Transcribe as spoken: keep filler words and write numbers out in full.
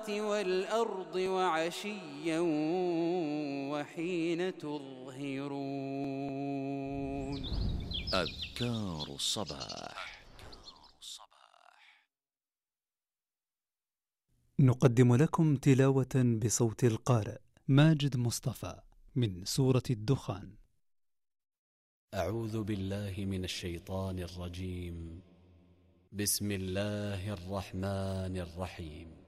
السماوات والأرض وعشيا وحين تظهرون. أذكار الصباح. نقدم لكم تلاوة بصوت القارئ ماجد مصطفى من سورة الدخان. أعوذ بالله من الشيطان الرجيم. بسم الله الرحمن الرحيم.